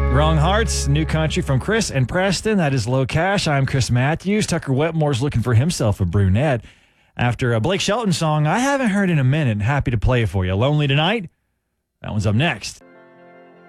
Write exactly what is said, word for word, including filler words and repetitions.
Wrong Hearts, new country from Chris and Preston. That is Low Cash. I'm Chris Matthews. Tucker Wetmore's looking for himself a brunette. After a Blake Shelton song I haven't heard in a minute, happy to play it for you. Lonely Tonight? That one's up next.